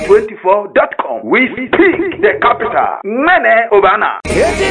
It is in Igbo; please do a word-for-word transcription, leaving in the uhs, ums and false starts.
twenty-four dot com. We speak the capital. Mene Obana.